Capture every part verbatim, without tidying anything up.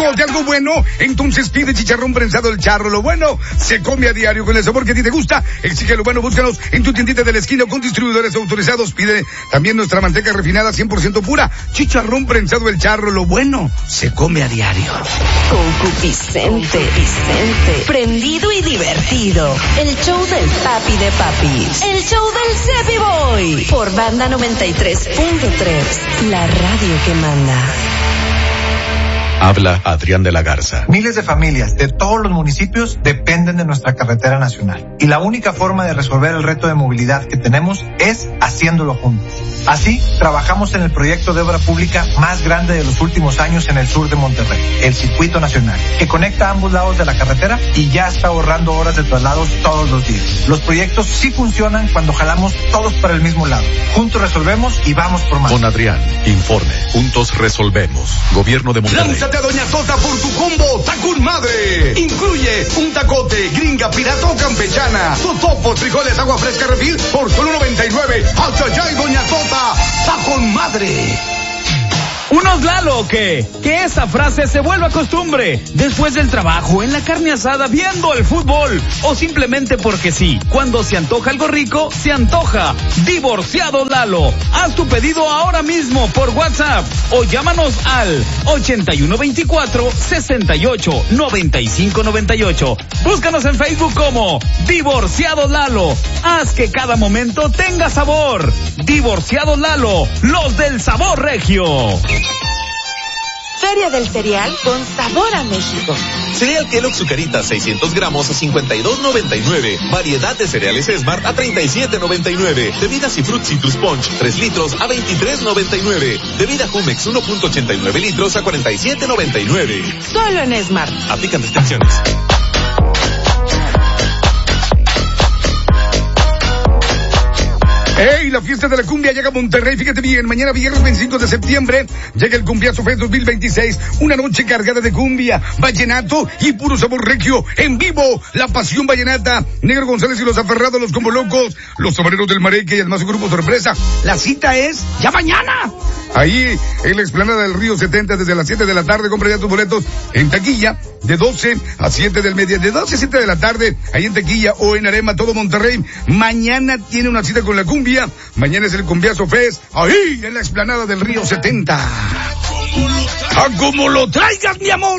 antojo de algo bueno? Entonces pide chicharrón prensado El Charro. Lo bueno se come a diario con el sabor que a ti te gusta. Exige lo bueno, búscanos en tu tiendita de la esquina o con distribuidores autorizados. Pide también nuestra manteca refinada cien por ciento pura. Chicharrón prensado El Charro. Lo bueno se come a diario. Concupiscente, Vicente, prendido y divertido. El show del papi de papis. El show del Cepi Boy. Por Banda noventa y tres punto tres. La radio que manda. Habla Adrián de la Garza. Miles de familias de todos los municipios dependen de nuestra carretera nacional. Y la única forma de resolver el reto de movilidad que tenemos es haciéndolo juntos. Así, trabajamos en el proyecto de obra pública más grande de los últimos años en el sur de Monterrey, el Circuito Nacional, que conecta ambos lados de la carretera y ya está ahorrando horas de traslados todos los días. Los proyectos sí funcionan cuando jalamos todos para el mismo lado. Juntos resolvemos y vamos por más. Con Adrián, informe. Juntos resolvemos. Gobierno de Monterrey. Lánzate a Doña Tota por tu combo Tacón Madre. Incluye un tacote, gringa, pirata o campechana, totopos, frijoles, agua fresca, refil por solo noventa y nueve. ¡Hasta allá y Doña Tota! ¡Tacón Madre! ¿Unos Lalo o qué? Que esa frase se vuelva costumbre. Después del trabajo, en la carne asada, viendo el fútbol. O simplemente porque sí. Cuando se antoja algo rico, se antoja. Divorciado Lalo. Haz tu pedido ahora mismo por WhatsApp. O llámanos al ochenta y uno veinticuatro, sesenta y ocho, noventa y cinco noventa y ocho. Búscanos en Facebook como Divorciado Lalo. Haz que cada momento tenga sabor. Divorciado Lalo. Los del sabor regio. Feria del cereal con sabor a México. Cereal Kellogg's Zucaritas seiscientos gramos a cincuenta y dos noventa y nueve. Variedad de cereales Smart a treinta y siete noventa y nueve. Bebidas y Fruit Citrus Punch tres litros a veintitrés noventa y nueve. Bebida Jumex uno punto ochenta y nueve litros a cuarenta y siete noventa y nueve. Solo en Smart. Aplican restricciones. ¡Ey! La fiesta de la cumbia llega a Monterrey. Fíjate bien, mañana viernes veinticinco de septiembre llega el Cumbiazo Fest dos mil veintiséis. Una noche cargada de cumbia, vallenato y puro sabor regio. En vivo, la pasión vallenata. Negro González y los aferrados, los como locos, los sombreros del Mareque y el más grupo sorpresa. La cita es ya mañana. Ahí, en la explanada del Río setenta, desde las siete de la tarde. Compra ya tus boletos en taquilla, de doce a siete del mediodía, de doce a siete de la tarde, ahí en taquilla o en Arema, todo Monterrey. Mañana tiene una cita con la cumbia. Mañana es el Cumbiazo Fest, ahí, en la explanada del Río setenta. ¡A como lo traigas, mi amor!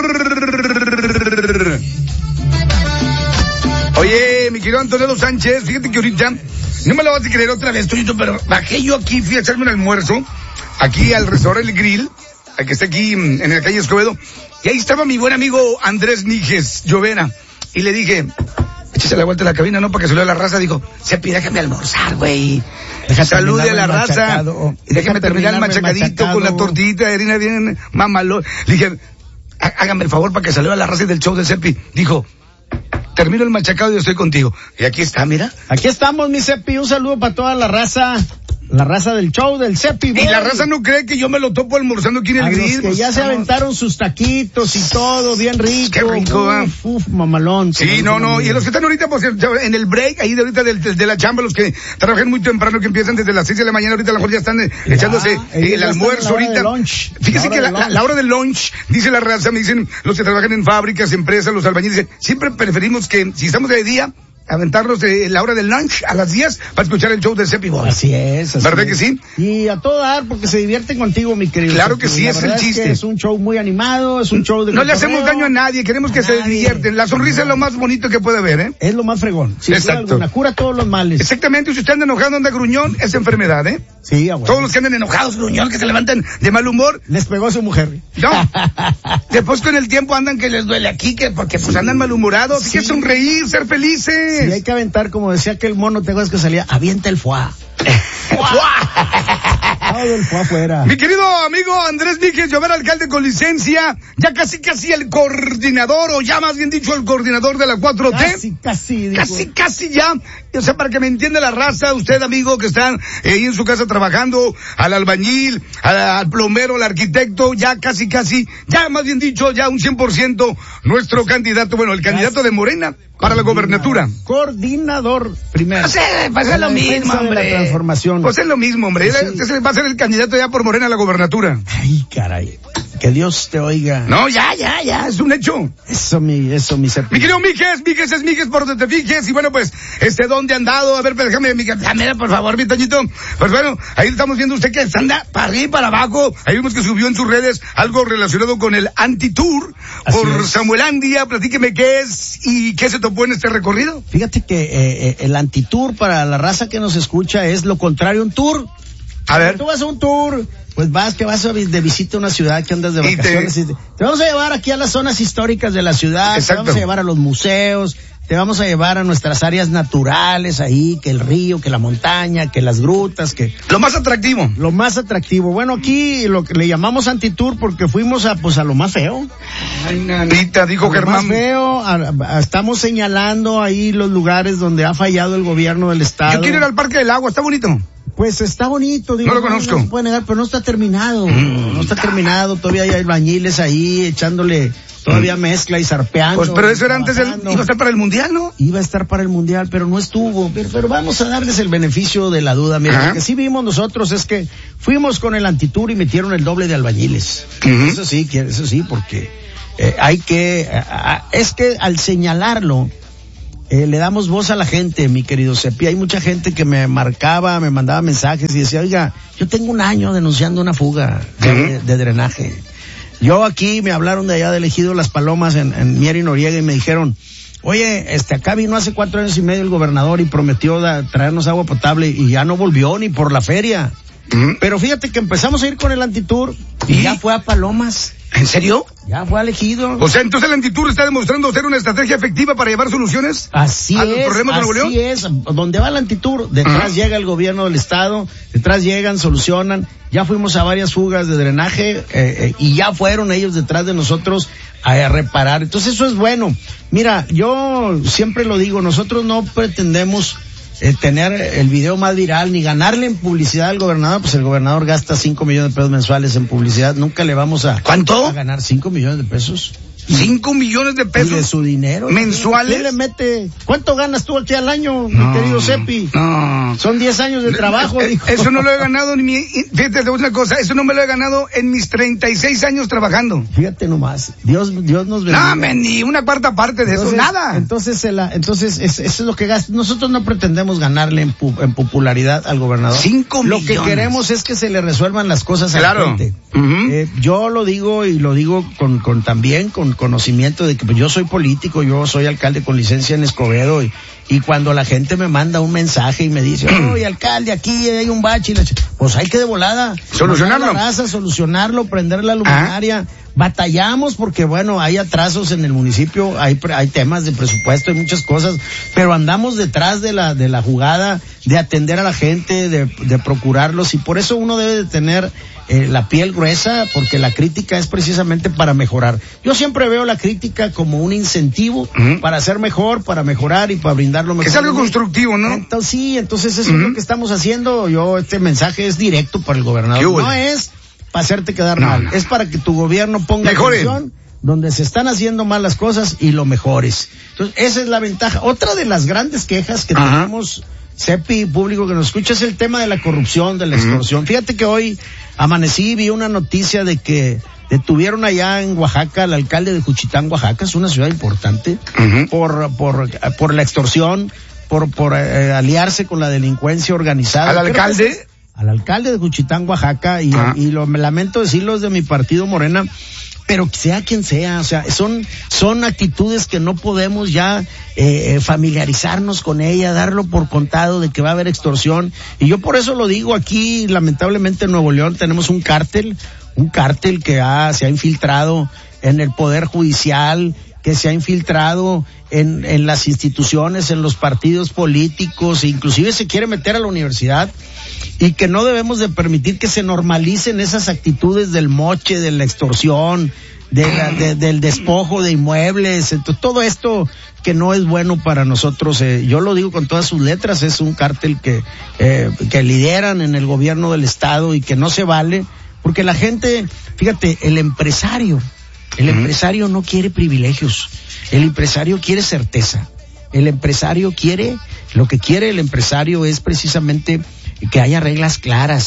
Oye, mi querido Antonio Sánchez, fíjate que ahorita, no me lo vas a creer otra vez, Toñito, pero bajé yo aquí, fui a echarme un almuerzo, aquí al restaurante El Grill, al que está aquí en la calle Escobedo, y ahí estaba mi buen amigo Andrés Níguez Llovera, y le dije, échese la vuelta a la cabina, ¿no? Para que se lea la raza. Dijo, Cepi, déjame almorzar, güey. Salude a la raza. Y déjame terminar el machacadito con la tortillita de harina bien mamalón. Le dije, hágame el favor para que salude a la raza del show de Cepi. Dijo, termino el machacado y estoy contigo. Y aquí está, mira. Aquí estamos, mi Cepi. Un saludo para toda la raza. La raza del show del Cepi Boy. Y la raza no cree que yo me lo topo almorzando aquí en el a Grill. Los que ya se aventaron sus taquitos y todo, bien rico. Qué rico, uf, ¿eh? uf, mamalón. Sí, no, no, y los que están ahorita, pues, en el break, ahí de ahorita de, de, de la chamba, los que trabajan muy temprano, que empiezan desde las seis de la mañana, ahorita a lo mejor ya están ya, echándose eh, el almuerzo ahorita. Fíjese que la, la, la hora del lunch, dice la raza, me dicen los que trabajan en fábricas, empresas, los albañiles, dicen, siempre preferimos que, si estamos de día, aventarnos de la hora del lunch a las diez para escuchar el show de Cepi Boy. Así es. Así ¿verdad es. que sí? Y a todo dar porque se divierten contigo, mi querido. Claro que sí, la es el chiste. Es, que es un show muy animado, es un show de... No le hacemos daño a nadie, queremos que se divierten. La sonrisa es lo más bonito que puede haber, ¿eh? Es lo más fregón. Sin exacto. Alguna, cura todos los males. Exactamente, si usted anda enojado, anda gruñón, es enfermedad, ¿eh? Sí, abuelo. Todos los que andan enojados, gruñón, que se levantan de mal humor. Les pegó a su mujer. No. Después con el tiempo andan que les duele aquí, que porque pues andan malhumorados. Sí. Hay que sonreír, ser felices. Sí, hay que aventar, como decía aquel mono, ¿te acuerdas que salía? Avienta el fuá. Todo el fuá afuera. Mi querido amigo Andrés Níguez Llovera, alcalde con licencia, ya casi casi el coordinador, o ya más bien dicho el coordinador de la cuatro T. Casi, casi. Digo. Casi, casi ya. O sea, para que me entienda la raza, usted amigo que está eh, ahí en su casa trabajando, al albañil, al, al plomero, al arquitecto, ya casi casi, ya más bien dicho, ya un cien por ciento nuestro candidato, bueno, el candidato casi de Morena para la gobernatura. Coordinador primero. Pues, eh, pues es lo mismo, hombre. De la transformación. Pues es lo mismo, hombre. Sí. Ese va a ser el candidato ya por Morena a la gobernatura. Ay, caray. Que Dios te oiga. No, ya, ya, ya, es un hecho. Eso, mi, eso, mi Cepi. Mi querido Mijes, Mijes es Mijes por donde te fijes. Y bueno, pues, este, ¿dónde ha andado? A ver, pues, déjame, Mijes, dame, por favor, mi Toñito. Pues bueno, ahí estamos viendo usted que anda para arriba y para abajo. Ahí vimos que subió en sus redes algo relacionado con el Anti-Tour por Samuelandia. Platíqueme qué es y qué se topó en este recorrido. Fíjate que eh, eh, el Anti-Tour para la raza que nos escucha es lo contrario a un tour. A ver. Tú vas a un tour, pues vas que vas a de visita a una ciudad, que andas de vacaciones. Y te, y te, te vamos a llevar aquí a las zonas históricas de la ciudad. Exacto. Te vamos a llevar a los museos, te vamos a llevar a nuestras áreas naturales ahí, que el río, que la montaña, que las grutas, que... Lo más atractivo. Lo más atractivo. Bueno, aquí lo que le llamamos Anti-Tour porque fuimos a, pues a lo más feo. Ay, nanita, dijo Germán. Lo más feo, a, a, estamos señalando ahí los lugares donde ha fallado el gobierno del estado. Yo quiero ir al Parque del Agua, está bonito. Pues está bonito, digo. No lo conozco. No, no se puede negar, pero no está terminado. Mm. No está terminado, todavía hay albañiles ahí echándole todavía mezcla y zarpeando. Pues pero eso era antes del, iba a estar para el Mundial, ¿no? Iba a estar para el Mundial, pero no estuvo. Pero, pero vamos a darles el beneficio de la duda. Mira, lo que sí vimos nosotros es que fuimos con el Anti-Tour y metieron el doble de albañiles. Uh-huh. Eso sí, eso sí, porque eh, hay que, eh, es que al señalarlo, Eh, le damos voz a la gente, mi querido Cepi. Hay mucha gente que me marcaba, me mandaba mensajes y decía, oiga, yo tengo un año denunciando una fuga de, de, de drenaje. Yo aquí me hablaron de allá de Ejido Las Palomas en, en Mier y Noriega y me dijeron, oye, este, acá vino hace cuatro años y medio el gobernador y prometió da, traernos agua potable y ya no volvió ni por la feria. Uh-huh. Pero fíjate que empezamos a ir con el Anti-Tour y ¿Y? ya fue a Palomas. ¿En serio? Ya fue elegido. O sea, entonces el Anti-Tour está demostrando ser una estrategia efectiva para llevar soluciones así a los es, problemas de Nuevo León. Así es, donde va el Anti-Tour, detrás uh-huh. llega el gobierno del estado, detrás llegan, solucionan. Ya fuimos a varias fugas de drenaje eh, eh, y ya fueron ellos detrás de nosotros a, a reparar. Entonces eso es bueno. Mira, yo siempre lo digo, nosotros no pretendemos Eh, tener el video más viral, ni ganarle en publicidad al gobernador, pues el gobernador gasta cinco millones de pesos mensuales en publicidad, nunca le vamos a... ¿Cuánto? A ganar cinco millones de pesos. ¿Cinco millones de pesos? Y de su dinero. ¿Mensuales? ¿Quién le mete? ¿Cuánto ganas tú aquí al año, no, mi querido Cepi? No. Son diez años de trabajo, eh, dijo. Eso no lo he ganado ni mi... Fíjate, te voy a decir una cosa, eso no me lo he ganado en mis treinta y seis años trabajando. Fíjate nomás, Dios, Dios nos bendiga. No, me, ni una cuarta parte de entonces, eso, nada. Entonces, la, entonces es, eso es lo que gasta. Nosotros no pretendemos ganarle en, pu, en popularidad al gobernador. Cinco lo millones. Lo que queremos es que se le resuelvan las cosas claro. a la gente. Uh-huh. Eh, yo lo digo y lo digo con, con también con conocimiento de que pues, yo soy político, yo soy alcalde con licencia en Escobedo y, y cuando la gente me manda un mensaje y me dice, oye alcalde, aquí hay un bache, pues hay que de volada solucionarlo, la raza, solucionarlo, prender la luminaria. ¿Ah? Batallamos porque bueno, hay atrasos en el municipio, hay hay temas de presupuesto, hay muchas cosas, pero andamos detrás de la de la jugada, de atender a la gente, de, de procurarlos y por eso uno debe de tener eh, la piel gruesa, porque la crítica es precisamente para mejorar. Yo siempre veo la crítica como un incentivo uh-huh. para ser mejor, para mejorar y para brindar lo mejor. Que es algo constructivo, ¿no? Entonces, sí, entonces eso uh-huh. es lo que estamos haciendo. Yo, este mensaje es directo para el gobernador. No es para hacerte quedar no, mal, no. es para que tu gobierno ponga atención donde se están haciendo mal las cosas y lo mejores. Entonces, esa es la ventaja. Otra de las grandes quejas que uh-huh. tenemos, Cepi, público que nos escucha, es el tema de la corrupción, de la extorsión. Uh-huh. Fíjate que hoy amanecí, vi una noticia de que detuvieron allá en Oaxaca al alcalde de Juchitán, Oaxaca, es una ciudad importante, uh-huh. por, por, por la extorsión, por, por eh, aliarse con la delincuencia organizada. ¿Al alcalde? Al alcalde de Juchitán, Oaxaca, y, uh-huh. y lo me lamento decirlo, es de mi partido Morena, pero sea quien sea, o sea, son, son actitudes que no podemos ya eh, familiarizarnos con ella, darlo por contado de que va a haber extorsión, y yo por eso lo digo aquí, lamentablemente en Nuevo León tenemos un cártel, un cártel que ha, se ha infiltrado en el poder judicial, que se ha infiltrado en, en las instituciones, en los partidos políticos, e inclusive se quiere meter a la universidad, y que no debemos de permitir que se normalicen esas actitudes del moche, de la extorsión, de la, de, del despojo de inmuebles, entonces, todo esto que no es bueno para nosotros, eh, yo lo digo con todas sus letras, es un cártel que, eh, que lideran en el gobierno del estado y que no se vale, porque la gente, fíjate, el empresario, el uh-huh. empresario no quiere privilegios, el empresario quiere certeza, el empresario quiere, lo que quiere el empresario es precisamente que haya reglas claras,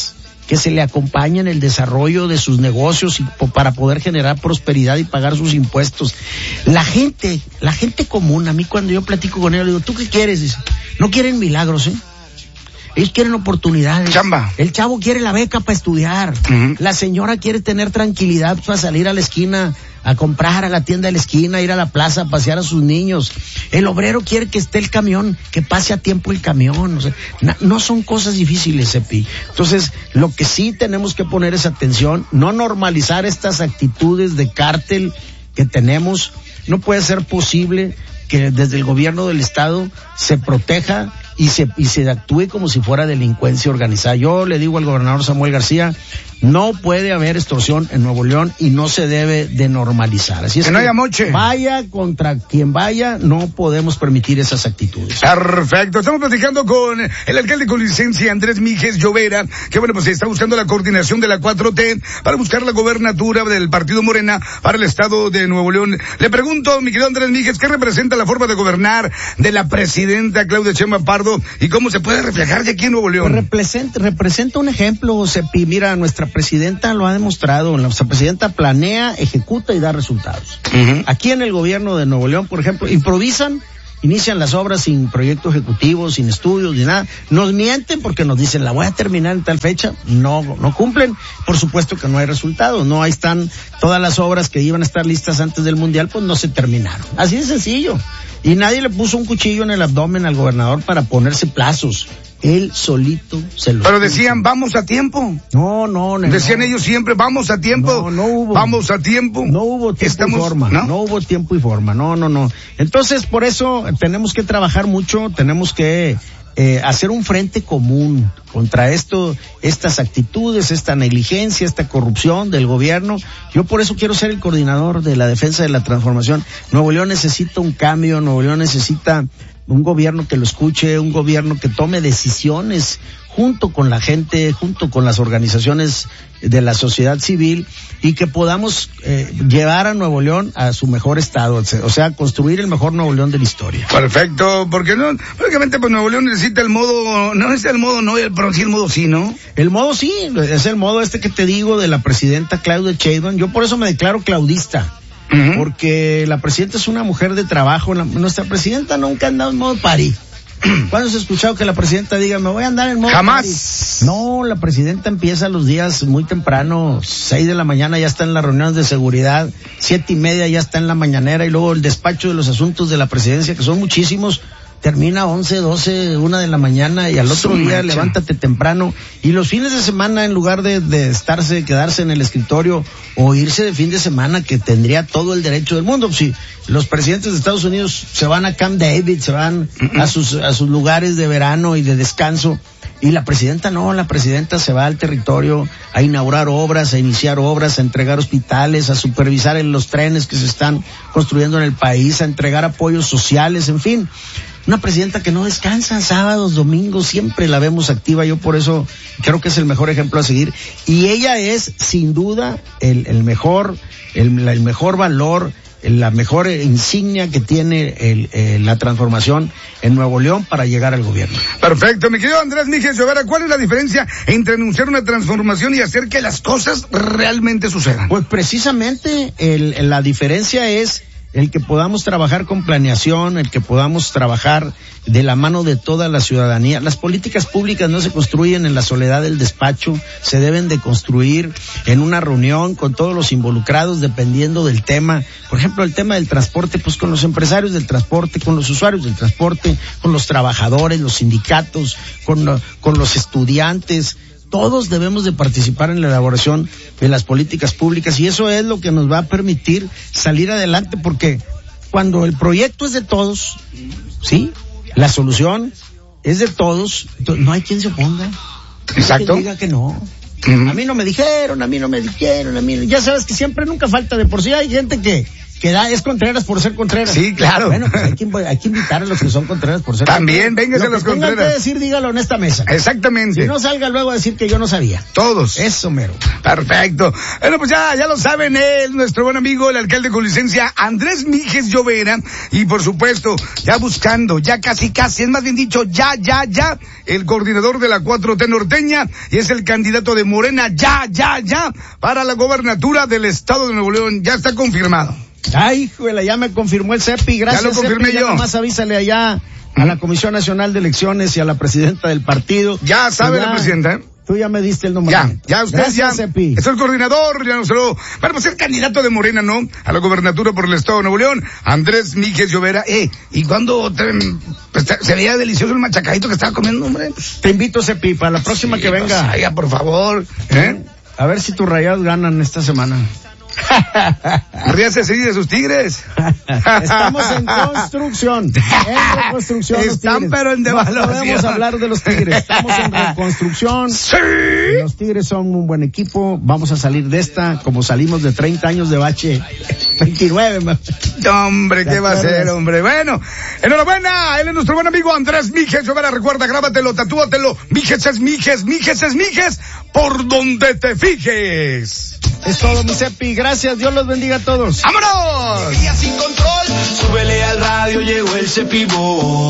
que se le acompañe en el desarrollo de sus negocios y po- para poder generar prosperidad y pagar sus impuestos. La gente, la gente común, a mí cuando yo platico con ellos, le digo, ¿tú qué quieres? Dice, no quieren milagros, ¿eh? Ellos quieren oportunidades. Chamba. El chavo quiere la beca para estudiar. Uh-huh. La señora quiere tener tranquilidad para salir a la esquina, a comprar a la tienda de la esquina, ir a la plaza, a pasear a sus niños. El obrero quiere que esté el camión, que pase a tiempo el camión. O sea, na, no son cosas difíciles, Cepi. Entonces, lo que sí tenemos que poner es atención, no normalizar estas actitudes de cártel que tenemos. No puede ser posible que desde el gobierno del estado se proteja y se y se actúe como si fuera delincuencia organizada. Yo le digo al gobernador Samuel García, no puede haber extorsión en Nuevo León y no se debe de normalizar. Así es que, que no haya moche. Vaya contra quien vaya, no podemos permitir esas actitudes. Perfecto. Estamos platicando con el alcalde con licencia Andrés Míguez Llovera, que bueno, pues está buscando la coordinación de la cuatro T para buscar la gobernatura del partido Morena para el estado de Nuevo León. Le pregunto, mi querido Andrés Míguez, ¿qué representa la forma de gobernar de la presidenta Claudia Sheinbaum Pardo y cómo se puede reflejar de aquí en Nuevo León? Pues representa, representa un ejemplo, Cepi. Mira, nuestra presidenta lo ha demostrado. Nuestra presidenta planea, ejecuta y da resultados. Uh-huh. Aquí en el gobierno de Nuevo León, por ejemplo, improvisan, inician las obras sin proyecto ejecutivo, sin estudios, ni nada. Nos mienten porque nos dicen, la voy a terminar en tal fecha. No, no cumplen. Por supuesto que no hay resultados. No, ahí están todas las obras que iban a estar listas antes del Mundial, pues no se terminaron. Así de sencillo. Y nadie le puso un cuchillo en el abdomen al gobernador para ponerse plazos. Él solito se lo... Pero decían, vamos a tiempo. No, no, no. Decían ellos siempre, vamos a tiempo. No, no hubo. Vamos a tiempo. No hubo tiempo Estamos, y forma. ¿no? no hubo tiempo y forma. No, no, no. Entonces, por eso tenemos que trabajar mucho, tenemos que eh, hacer un frente común contra esto, estas actitudes, esta negligencia, esta corrupción del gobierno. Yo por eso quiero ser el coordinador de la defensa de la transformación. Nuevo León necesita un cambio, Nuevo León necesita un gobierno que lo escuche, un gobierno que tome decisiones junto con la gente, junto con las organizaciones de la sociedad civil y que podamos eh, llevar a Nuevo León a su mejor estado, o sea, construir el mejor Nuevo León de la historia. Perfecto, porque no, prácticamente pues Nuevo León necesita el modo, no es el modo no, pero sí el modo sí, ¿no? El modo sí, es el modo este que te digo de la presidenta Claudia Sheinbaum. Yo por eso me declaro claudista. Uh-huh. Porque la presidenta es una mujer de trabajo. La, nuestra presidenta nunca ha andado en modo party. ¿Cuándo se ha escuchado que la presidenta diga, me voy a andar en modo Jamás. party? No, la presidenta empieza los días muy temprano, seis de la mañana ya está en las reuniones de seguridad, siete y media ya está en la mañanera y luego el despacho de los asuntos de la presidencia, que son muchísimos, termina once, doce, una de la mañana y al otro Su día mancha. Levántate temprano y los fines de semana en lugar de, de estarse, quedarse en el escritorio o irse de fin de semana que tendría todo el derecho del mundo. Si los presidentes de Estados Unidos se van a Camp David, se van uh-uh. a sus, a sus lugares de verano y de descanso y la presidenta no, la presidenta se va al territorio a inaugurar obras, a iniciar obras, a entregar hospitales, a supervisar en los trenes que se están construyendo en el país, a entregar apoyos sociales, en fin. Una presidenta que no descansa, sábados, domingos, siempre la vemos activa. Yo por eso creo que es el mejor ejemplo a seguir. Y ella es, sin duda, el, el mejor, el, el mejor valor, la mejor insignia que tiene el, el, la transformación en Nuevo León para llegar al gobierno. Perfecto, mi querido Andrés Míguez Llovera, ¿cuál es la diferencia entre anunciar una transformación y hacer que las cosas realmente sucedan? Pues precisamente el, la diferencia es el que podamos trabajar con planeación, el que podamos trabajar de la mano de toda la ciudadanía. Las políticas públicas no se construyen en la soledad del despacho, se deben de construir en una reunión con todos los involucrados dependiendo del tema. Por ejemplo, el tema del transporte, pues con los empresarios del transporte, con los usuarios del transporte, con los trabajadores, los sindicatos, con, con los estudiantes. Todos debemos de participar en la elaboración de las políticas públicas y eso es lo que nos va a permitir salir adelante porque cuando el proyecto es de todos, ¿sí? La solución es de todos, no hay quien se oponga. Exacto. Que diga que no. Uh-huh. A mí no me dijeron, a mí no me dijeron, a mí no. Ya sabes que siempre nunca falta, de por sí hay gente que que da, es Contreras por ser Contreras. Sí, claro. Bueno, pues hay que, hay que invitar a los que son Contreras por ser También, Contreras. véngase los Lo que tengan Contreras. que decir, dígalo en esta mesa. Exactamente. Y no salga luego a decir que yo no sabía. Todos. Eso, mero. Perfecto. Bueno, pues ya, ya lo saben, él, nuestro buen amigo, el alcalde con licencia, Andrés Míguez Llovera, y por supuesto, ya buscando, ya casi casi, es más bien dicho, ya, ya, ya, el coordinador de la cuatro T norteña, y es el candidato de Morena, ya, ya, ya, para la gobernatura del estado de Nuevo León. Ya está confirmado. Ay, híjole, ya me confirmó el CEPI. Gracias, Ya lo confirmé CEPI, yo. Ya nomás avísale allá a la Comisión Nacional de Elecciones y a la presidenta del partido. Ya sabe Ya, la presidenta, ¿eh? Tú ya me diste el nombre. Ya, ya usted Gracias, ya Cepi. es el coordinador, ya no se lo... Bueno, pues el candidato de Morena, ¿no? A la gobernatura por el estado de Nuevo León, Andrés Míguez Llovera. Eh, ¿y cuando te, pues, te- se veía delicioso el machacadito que estaba comiendo, hombre? Te invito, Cepi, para la próxima Sí, que venga. pues, por favor, ¿eh? A ver si tus Rayados ganan esta semana. Ríase así de sus tigres. Estamos en construcción. En reconstrucción. los Están, Tigres. pero en No devaluación. podemos hablar de los Tigres. Estamos en reconstrucción. Sí. Los Tigres son un buen equipo. Vamos a salir de esta como salimos de treinta años de bache. veintinueve, ma. Hombre, ¿qué ¿Te va a acuerdas? ser, hombre? Bueno, enhorabuena, él es nuestro buen amigo Andrés Míguez Llovera. Recuerda, grábatelo, tatúatelo. Míguez es Míguez, Míguez es Míguez, por donde te fijes. Es todo, mi Cepi. Gracias. Dios los bendiga a todos. ¡Vámonos! Sin control, súbele al radio, llegó el Cepibo.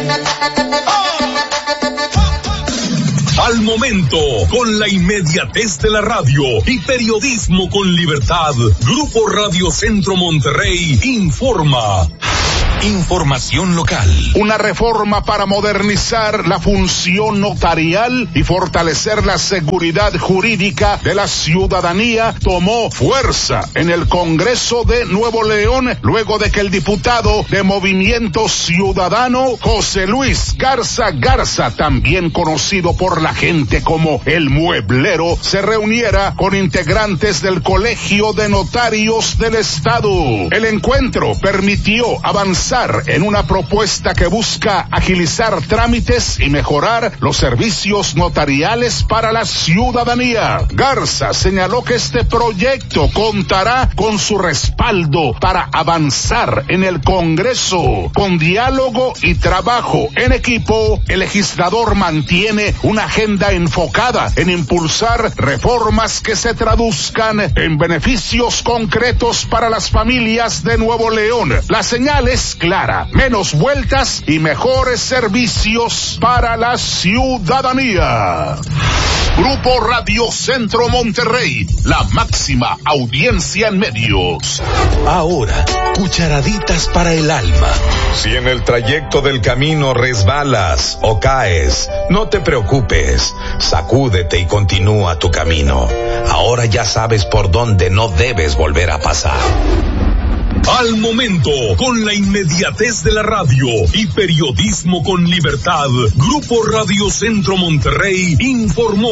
Al momento, con la inmediatez de la radio y periodismo con libertad, Grupo Radio Centro Monterrey informa. Información local. Una reforma para modernizar la función notarial y fortalecer la seguridad jurídica de la ciudadanía tomó fuerza en el Congreso de Nuevo León luego de que el diputado de Movimiento Ciudadano, José Luis Garza Garza, también conocido por la gente como El Mueblero, se reuniera con integrantes del Colegio de Notarios del Estado. El encuentro permitió avanzar en una propuesta que busca agilizar trámites y mejorar los servicios notariales para la ciudadanía. Garza señaló que este proyecto contará con su respaldo para avanzar en el Congreso. Con diálogo y trabajo en equipo, el legislador mantiene una agenda enfocada en impulsar reformas que se traduzcan en beneficios concretos para las familias de Nuevo León. La señal es clara, menos vueltas y mejores servicios para la ciudadanía. Grupo Radio Centro Monterrey, la máxima audiencia en medios. Ahora, cucharaditas para el alma. Si en el trayecto del camino resbalas o caes, no te preocupes, sacúdete y continúa tu camino. Ahora ya sabes por dónde no debes volver a pasar. Al momento, con la inmediatez de la radio y periodismo con libertad, Grupo Radio Centro Monterrey informó.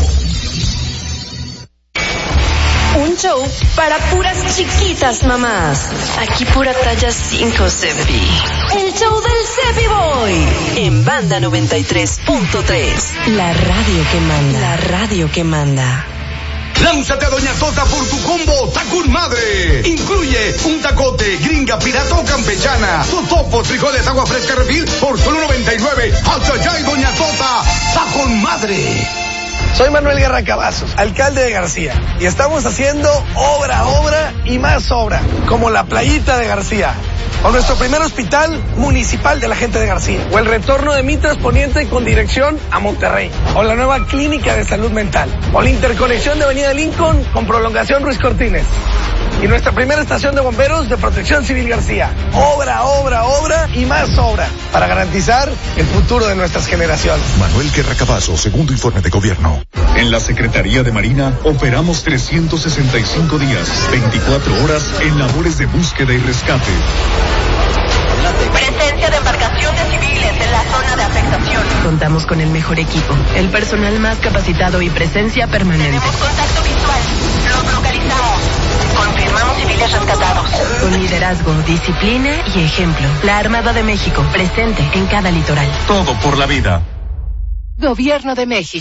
Un show para puras chiquitas mamás. Aquí pura talla cinco, Cepi. El show del Cepi Boy. En Banda noventa y tres punto tres. La radio que manda. La radio que manda. Lánzate a Doña Tota por tu combo Tacón Madre. Incluye un tacote, gringa, pirata o campechana, totopos, frijoles, agua fresca, refil por solo noventa y nueve. ¡Hasta allá y Doña Tota! ¡Tacón Madre! Soy Manuel Guerra Cavazos, alcalde de García, y estamos haciendo obra, obra y más obra, como la playita de García, o nuestro primer hospital municipal de la gente de García, o el retorno de Mitras Poniente con dirección a Monterrey, o la nueva clínica de salud mental, o la interconexión de Avenida Lincoln con prolongación Ruiz Cortines, y nuestra primera estación de bomberos de Protección Civil García. Obra, obra, obra y más obra, para garantizar el futuro de nuestras generaciones. Manuel Guerra Cavazos, segundo informe de gobierno. En la Secretaría de Marina operamos trescientos sesenta y cinco días, veinticuatro horas en labores de búsqueda y rescate. Presencia de embarcaciones civiles en la zona de afectación. Contamos con el mejor equipo, el personal más capacitado y presencia permanente. Tenemos contacto visual. Los localizamos. Confirmamos civiles rescatados. Con liderazgo, disciplina y ejemplo. La Armada de México, presente en cada litoral. Todo por la vida. Gobierno de México.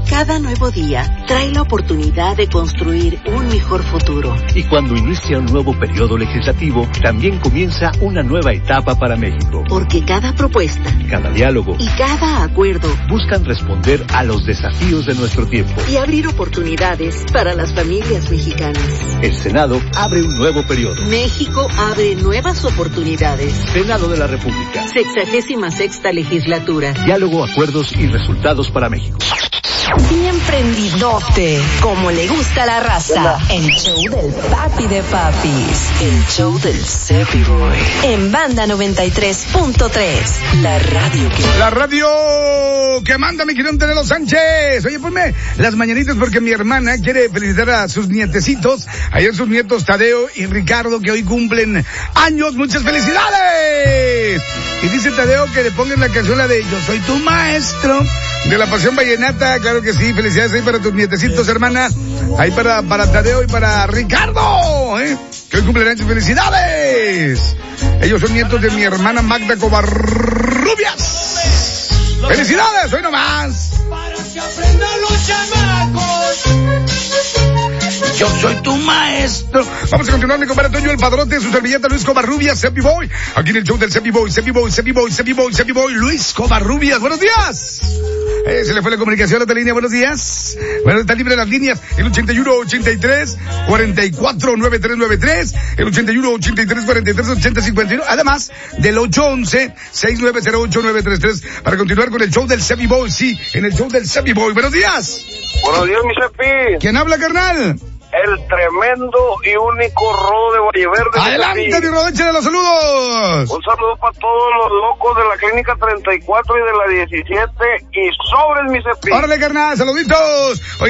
Cada nuevo día trae la oportunidad de construir un mejor futuro. Y cuando inicia un nuevo periodo legislativo, también comienza una nueva etapa para México. Porque cada propuesta, cada diálogo y cada acuerdo buscan responder a los desafíos de nuestro tiempo y abrir oportunidades para las familias mexicanas. El Senado abre un nuevo periodo. México abre nuevas oportunidades. Senado de la República. Sexagésima sexta legislatura. Diálogo, acuerdos y resultados para México. Bien prendidote, como le gusta la raza. El show del papi de papis. El show del Cepi Boy. En Banda noventa y tres punto tres. La radio que... La radio que manda mi querido Tenelo Sánchez. Oye, ponme las mañanitas porque mi hermana quiere felicitar a sus nietecitos. Ayer sus nietos Tadeo y Ricardo que hoy cumplen años. ¡Muchas felicidades! Y dice Tadeo que le pongan la canción la de Yo soy tu maestro de la Pasión Vallenata. Claro que sí, felicidades ahí para tus nietecitos, hermana. Ahí para, para Tadeo y para Ricardo, ¿eh? Que hoy cumplen años. ¡Felicidades! Ellos son nietos de mi hermana Magda Covarrubias. ¡Felicidades! Hoy nomás. Para que aprendan los chamacos. Yo soy tu maestro. Vamos a continuar, mi compadre Toño el Padrote, su servilleta Luis Covarrubias, Cepi Boy. Aquí en el show del Cepi Boy, Cepi Boy, Cepi Boy, Cepi Boy, Cepi Boy, Luis Covarrubias. Buenos días. Eh, se le fue la comunicación a la línea. Buenos días. Bueno, está libre las líneas. El ochenta y uno, ochenta y tres, cuarenta y cuatro, noventa y tres noventa y tres. El ochenta y uno, ochenta y tres, cuarenta y tres, ochenta, cincuenta y uno. Además, del ocho once, sesenta y nueve cero ocho, nueve tres tres. Para continuar con el show del Cepi Boy. Sí, en el show del Cepi Boy. Buenos días. Buenos días, mi Cepi. ¿Quién habla, carnal? El tremendo y único Rodo de Valleverde. Adelante, mi Rodo, échale los saludos. Un saludo para todos los locos de la Clínica treinta y cuatro y de la diecisiete y sobres, mi Cepi. Órale, carnal, saluditos. Oye,